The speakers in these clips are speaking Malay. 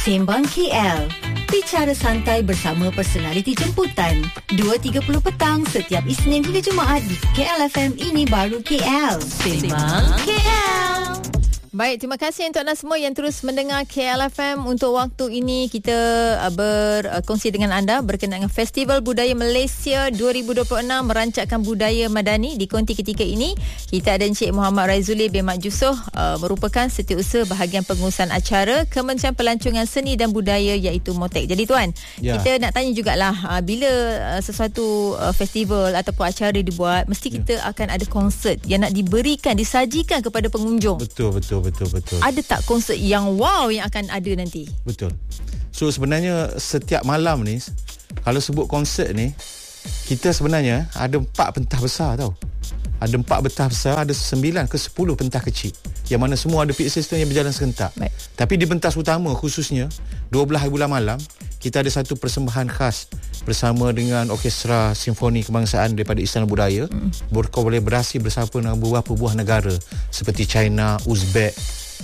Sembang KL. Bicara santai bersama personaliti jemputan. 2.30 petang setiap Isnin hingga Jumaat di KL FM. Ini baru KL. Sembang KL. Baik, terima kasih untuk anda semua yang terus mendengar KL FM. Untuk waktu ini kita berkongsi dengan anda berkenaan dengan Festival Budaya Malaysia 2026 merancakkan budaya madani. Di konti ketika ini kita ada Encik Muhammad Raizuli bin Mat Jusoh, merupakan setiausaha bahagian pengurusan acara Kementerian Pelancongan Seni dan Budaya iaitu MOTEK. Jadi tuan, kita nak tanya jugalah, bila sesuatu festival ataupun acara dibuat, mesti kita akan ada konsert yang nak diberikan, disajikan kepada pengunjung. Betul. Ada tak konsert yang wow yang akan ada nanti? Betul. So sebenarnya setiap malam ni, kalau sebut konsert ni, kita sebenarnya ada 4 pentas besar tau. Ada 4 pentas besar, ada 9 ke 10 pentas kecil. Yang mana semua ada peak system yang berjalan serentak. Baik. Tapi di pentas utama khususnya 12 hari bulan malam, kita ada satu persembahan khas bersama dengan Orkestra Simfoni Kebangsaan daripada Istana Budaya, berkolaborasi bersama dengan beberapa buah negara seperti China, Uzbek,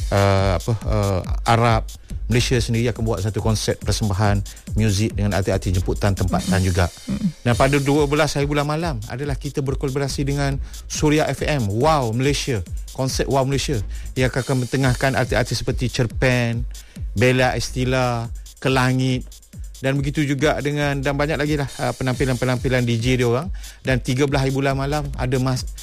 Arab. Malaysia sendiri akan buat satu konsep persembahan muzik dengan arti-arti jemputan tempatan juga. Dan pada 12 hari bulan malam adalah kita berkolaborasi dengan Suria FM, Wow Malaysia, konsep Wow Malaysia yang akan mentengahkan arti-arti seperti cerpen, Bella Estila, Kelangit, dan begitu juga dengan, dan banyak lagi lah penampilan-penampilan DJ dia orang. Dan 13 hari bulan malam ada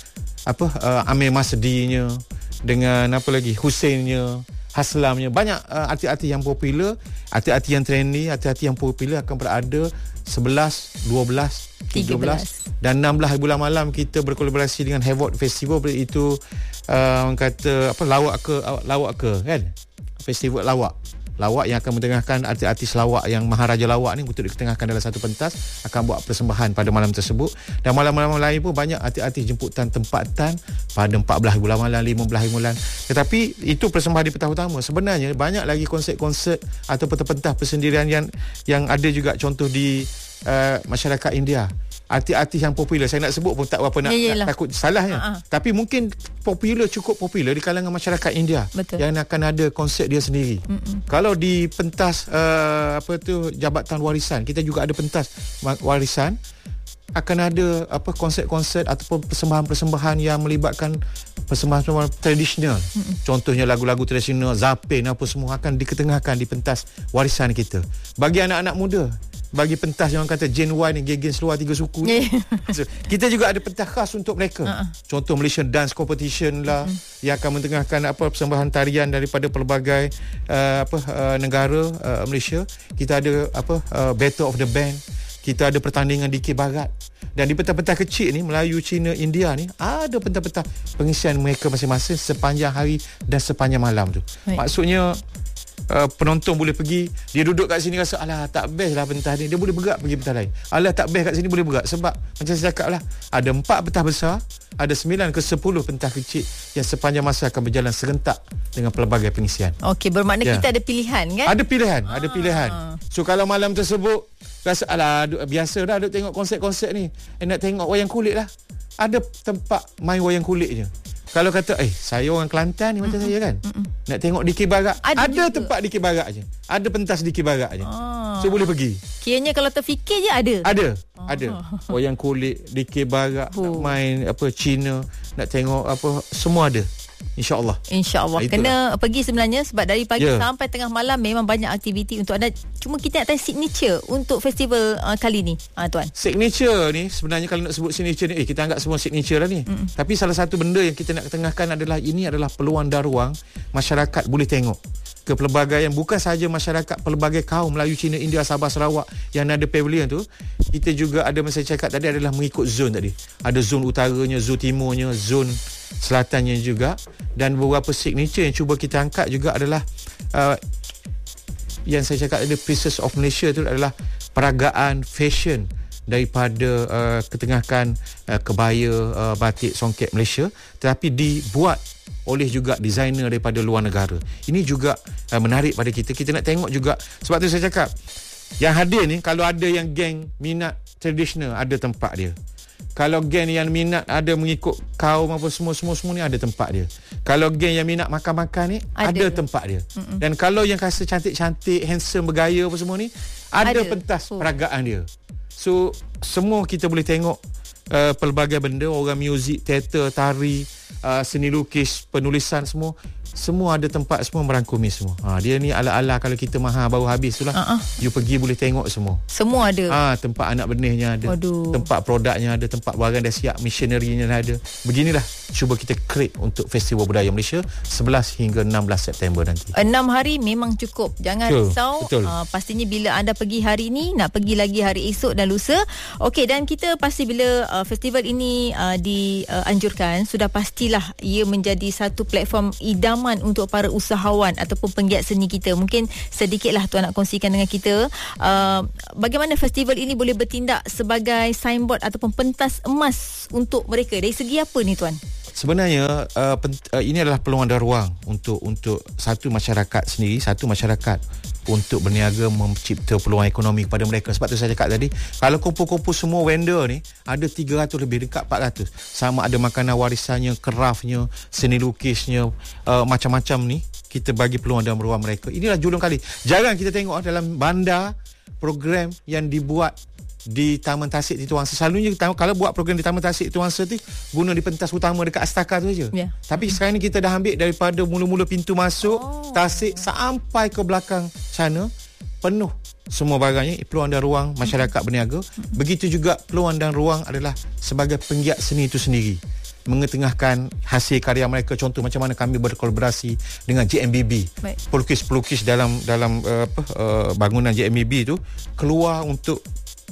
Amir Masdinya, dengan apa lagi, Husseinnya, Haslamnya. Banyak arti-arti yang popular, arti-arti yang trendy, arti-arti yang popular akan berada 11, 12, 13 dan 16 hari bulan malam. Kita berkolaborasi dengan Havok Festival, iaitu orang kata lawak ke kan, festival lawak yang akan mentengahkan artis-artis lawak yang Maharaja Lawak ni untuk ditengahkan dalam satu pentas, akan buat persembahan pada malam tersebut. Dan malam-malam lain pun banyak artis-artis jemputan tempatan pada 14 hari bulan malam, 15 hari bulan. Tetapi itu persembahan di pentas utama. Sebenarnya banyak lagi konsert-konsert atau pentas persendirian yang ada juga, contoh di masyarakat India. Artis-artis yang popular, saya nak sebut pun tak berapa nak takut salahnya. Tapi mungkin cukup popular di kalangan masyarakat India. Betul. Yang akan ada konsert dia sendiri. Kalau di pentas Jabatan Warisan, kita juga ada pentas warisan, akan ada konsert-konsert ataupun persembahan-persembahan yang melibatkan persembahan tradisional. Contohnya lagu-lagu tradisional, zapin apa semua akan diketengahkan di pentas warisan kita. Bagi anak-anak muda, bagi pentas yang orang kata Gen Y ni, geng seluar 3 suku ni, so, kita juga ada pentas khas untuk mereka. Contoh Malaysian Dance Competition lah, yang akan mentengahkan persembahan tarian daripada pelbagai negara Malaysia. Kita ada Battle of the Band, kita ada pertandingan dikir barat. Dan di pentas-pentas kecil ni, Melayu, Cina, India ni, ada pentas-pentas pengisian mereka masing-masing sepanjang hari dan sepanjang malam tu. Maksudnya penonton boleh pergi, dia duduk kat sini rasa alah tak best lah pentas ni, dia boleh bergerak pergi pentas lain. Alah tak best kat sini, boleh bergerak. Sebab macam saya cakap lah, ada 4 pentas besar, ada 9 ke 10 pentas kecil yang sepanjang masa akan berjalan serentak dengan pelbagai pengisian. Okey, bermakna kita ada pilihan kan? Ada pilihan. So kalau malam tersebut rasa alah biasa dah duk tengok konsert-konsert ni, nak tengok wayang kulit lah, ada tempat main wayang kulit je. Kalau kata saya orang Kelantan ni macam saya kan, nak tengok Dikir Barat, ada tempat Dikir Barat je, ada pentas Dikir Barat je. So boleh pergi. Kiranya kalau terfikir je ada wayang kulit, Dikir Barat, nak main Cina, nak tengok semua ada. InsyaAllah. Kena pergi sebenarnya, sebab dari pagi sampai tengah malam memang banyak aktiviti untuk anda. Cuma kita nak tanya signature untuk festival kali ni, tuan. Signature ni sebenarnya, kalau nak sebut signature ni, kita anggap semua signature lah ni. Tapi salah satu benda yang kita nak tengahkan adalah, ini adalah peluang dan ruang masyarakat boleh tengok kepelbagaian, bukan sahaja masyarakat pelbagai kaum Melayu, Cina, India, Sabah, Sarawak yang ada pavilion tu. Kita juga ada, masa saya cakap tadi, adalah mengikut zon tadi. Ada zon utaranya, zon timurnya, zon selatannya juga. Dan beberapa signature yang cuba kita angkat juga adalah yang saya cakap ada Pieces of Malaysia tu adalah peragaan fashion daripada ketengahkan kebaya, batik, songket Malaysia, tetapi dibuat oleh juga designer daripada luar negara. Ini juga menarik pada kita. Kita nak tengok juga. Sebab tu saya cakap, yang hadir ni, kalau ada yang geng minat tradisional, ada tempat dia. Kalau geng yang minat ada mengikut kaum apa semua ni, ada tempat dia. Kalau geng yang minat makan-makan ni, ada tempat dia. Dan kalau yang rasa cantik-cantik, handsome, bergaya apa semua ni, ada pentas peragaan dia. So semua kita boleh tengok pelbagai benda, orang muzik, teater, tari, seni lukis, penulisan, semua ada tempat, semua merangkumi semua. Dia ni ala-ala kalau kita mahal baru habis tu lah. You pergi boleh tengok semua. Semua ada. Tempat anak benihnya ada. Waduh. Tempat produknya ada, tempat barang dah siap, missionary-nya dah ada. Beginilah cuba kita create untuk Festival Budaya Malaysia 11 hingga 16 September nanti. 6 hari memang cukup. Jangan risau. Pastinya bila anda pergi hari ni, nak pergi lagi hari esok dan lusa. Okey, dan kita pasti bila festival ini dianjurkan, sudah pastilah ia menjadi satu platform idaman untuk para usahawan ataupun penggiat seni kita. Mungkin sedikitlah Tuan nak kongsikan dengan kita bagaimana festival ini boleh bertindak sebagai signboard ataupun pentas emas untuk mereka. Dari segi apa ni Tuan? Sebenarnya ini adalah peluang dan ruang untuk satu masyarakat sendiri, satu masyarakat untuk berniaga, mencipta peluang ekonomi kepada mereka. Sebab tu saya cakap tadi, kalau kumpul-kumpul semua vendor ni, ada 300 lebih, dekat 400. Sama ada makanan warisannya, craftnya, seni lukisnya, macam-macam ni, kita bagi peluang dan ruang mereka. Inilah julung kali. Jarang kita tengok dalam bandar program yang dibuat di Taman Tasik Titi Wangsa. Selalunya kalau buat program di Taman Tasik Titi Wangsa tu guna di pentas utama dekat Astaka tu saja. Tapi sekarang ni kita dah ambil daripada mula-mula pintu masuk Tasik sampai ke belakang sana, penuh semua barangnya. Peluang dan ruang masyarakat berniaga. Begitu juga peluang dan ruang adalah sebagai penggiat seni itu sendiri, mengetengahkan hasil karya mereka. Contoh macam mana kami berkolaborasi dengan JMBB. Pelukis-pelukis dalam bangunan JMBB tu keluar untuk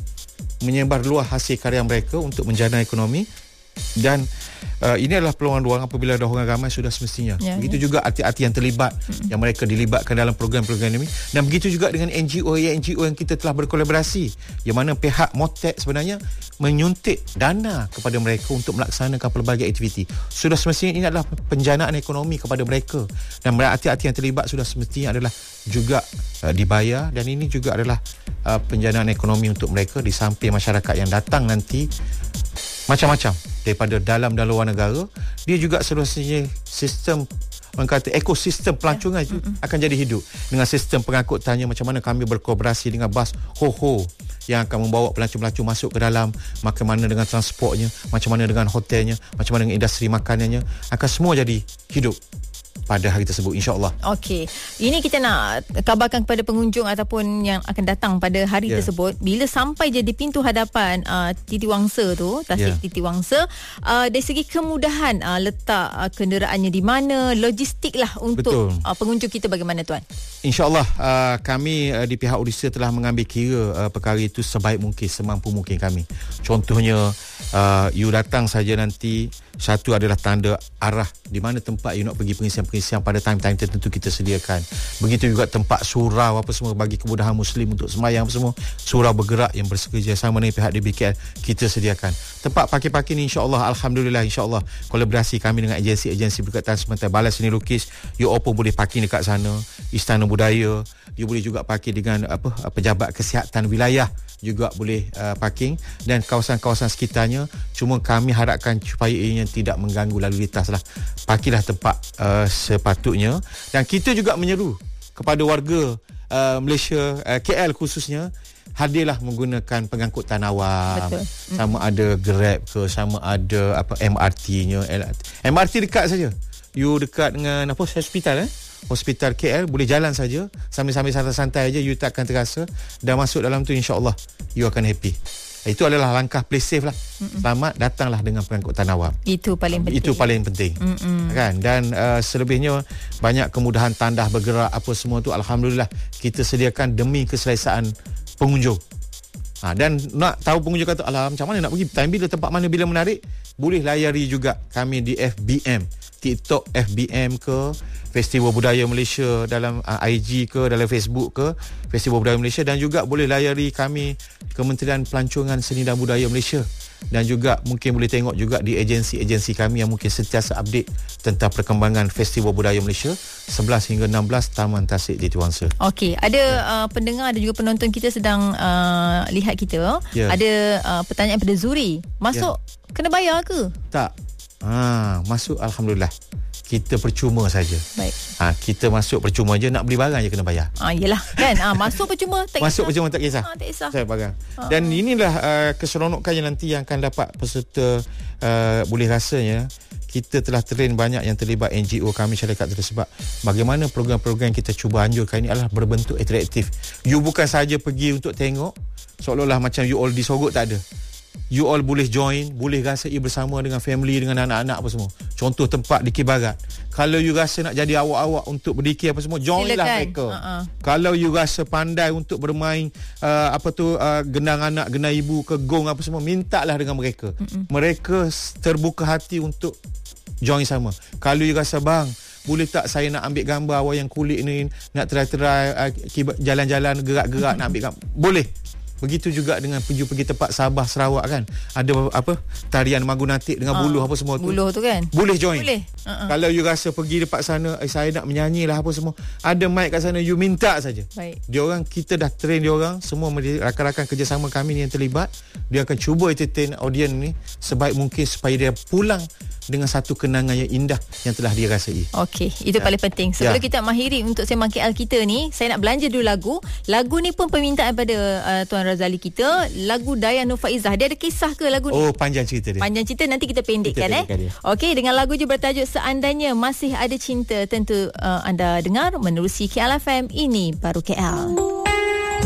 menyebar luar hasil karya mereka untuk menjana ekonomi. Dan ini adalah peluang ruang apabila ada orang ramai, sudah semestinya. Begitu juga artis-artis yang terlibat, yang mereka dilibatkan dalam program-program ini. Dan begitu juga dengan NGO yang kita telah berkolaborasi, yang mana pihak MOTEC sebenarnya menyuntik dana kepada mereka untuk melaksanakan pelbagai aktiviti. Sudah semestinya ini adalah penjanaan ekonomi kepada mereka. Dan artis-artis yang terlibat sudah semestinya adalah juga dibayar. Dan ini juga adalah penjanaan ekonomi untuk mereka, di samping masyarakat yang datang nanti macam-macam daripada dalam dan luar negara. Dia juga seluruhnya sistem, orang kata ekosistem pelancongan itu akan jadi hidup dengan sistem pengangkutannya. Macam mana kami berkolaborasi dengan bas HoHo yang akan membawa pelancong-pelancong masuk ke dalam, macam mana dengan transportnya, macam mana dengan hotelnya, macam mana dengan industri makanannya, akan semua jadi hidup pada hari tersebut, insya-Allah. Okey. Ini kita nak kabarkan kepada pengunjung ataupun yang akan datang pada hari tersebut, bila sampai je di pintu hadapan Titi Wangsa tu, Tasik Titi Wangsa, dari segi kemudahan letak kenderaannya di mana, logistik lah untuk pengunjung kita bagaimana Tuan? InsyaAllah kami di pihak Odisha telah mengambil kira perkara itu sebaik mungkin, semampu mungkin kami. Contohnya you datang saja nanti, satu adalah tanda arah di mana tempat you nak pergi pengisian-pengisian pada time-time tertentu kita sediakan. Begitu juga tempat surau apa semua bagi kemudahan Muslim untuk semayang apa semua. Surau bergerak yang bekerjasama dengan pihak DBKL kita sediakan. Tempat parking-parking ni insya-Allah, alhamdulillah, insya-Allah kolaborasi kami dengan agensi-agensi berkaitan sementara Balai Seni Lukis, you pun boleh parking dekat sana. Istana Budaya, you boleh juga parking dengan pejabat kesihatan wilayah juga boleh parking, dan kawasan-kawasan sekitarnya. Cuma kami harapkan supaya ianya tidak mengganggu lalu lintas lah. Parkirlah tempat sepatutnya. Dan kita juga menyeru kepada warga Malaysia, KL khususnya, hadirlah menggunakan pengangkutan awam. Sama ada Grab ke, sama ada MRT-nya. MRT dekat saja. You dekat dengan hospital Hospital KL, boleh jalan saja, sambil-sambil santai-santai aja, you tak akan terasa. Dan masuk dalam tu insya-Allah you akan happy. Itu adalah langkah play safe lah. Selamat datanglah dengan pengangkutan awam. Itu paling penting. Itu paling penting. Kan? Dan selebihnya banyak kemudahan tandah bergerak apa semua tu, alhamdulillah kita sediakan demi keselesaan pengunjung. Dan nak tahu pengunjung kata, alah macam mana nak pergi, time bila, tempat mana, bila menarik, boleh layari juga kami di FBM, TikTok FBM ke, Festival Budaya Malaysia dalam IG ke, dalam Facebook ke, Festival Budaya Malaysia. Dan juga boleh layari kami Kementerian Pelancongan Seni dan Budaya Malaysia. Dan juga mungkin boleh tengok juga di agensi-agensi kami yang mungkin sentiasa update tentang perkembangan Festival Budaya Malaysia 11 hingga 16 Taman Tasik Titi Wangsa. Okey, ada pendengar, ada juga penonton kita sedang lihat kita. Ada pertanyaan pada Zuri. Masuk kena bayar ke? Tak. Masuk alhamdulillah. kita percuma saja. Baik. Kita masuk percuma je, nak beli barang je kena bayar. Yelah kan. Masuk percuma tak masuk kisah. percuma tak kisah. Tak kisah. Saya barang. Dan inilah keseronokan yang nanti yang akan dapat peserta. Boleh rasanya kita telah train banyak yang terlibat NGO kami syarikat tersebut. Bagaimana program-program yang kita cuba anjurkan ini adalah berbentuk interaktif. You bukan saja pergi untuk tengok seolah-olah macam you all disorot, tak ada. You all boleh join, boleh rasai bersama dengan family, dengan anak-anak apa semua. Contoh tempat dikir barat. Kalau you rasa nak jadi awak-awak untuk berdikir apa semua, joinlah mereka. Kalau you rasa pandai untuk bermain gendang anak, gendang ibu ke gong apa semua, mintalah dengan mereka. Mereka terbuka hati untuk join sama. Kalau you rasa bang, boleh tak saya nak ambil gambar wayang kulit ni, nak try jalan-jalan gerak-gerak nak ambil gambar, boleh. Begitu juga dengan pergi tempat Sabah, Sarawak kan. Ada tarian Magunatik dengan buluh apa semua tu. Buluh tu kan. Boleh join. Boleh. Kalau you rasa pergi dekat sana, saya nak menyanyi lah apa semua. Ada mic kat sana, you minta saja. Baik. Diorang, kita dah train diorang, semua rakan-rakan kerjasama kami ni yang terlibat. Dia akan cuba entertain audience ni sebaik mungkin supaya dia pulang dengan satu kenangan yang indah yang telah dia rasai. Okey, itu paling penting. Sebelum kita mengakhiri untuk Sembang KL kita ni, saya nak belanja dulu lagu. Lagu ni pun permintaan daripada Tuan Razali kita. Lagu Dayah Nur Faizah. Dia ada kisah ke lagu ni? Oh, panjang cerita dia. Panjang cerita, nanti kita pendekkan. Okey, dengan lagu je bertajuk Seandainya Masih Ada Cinta. Tentu anda dengar menerusi KL FM. Ini baru KL.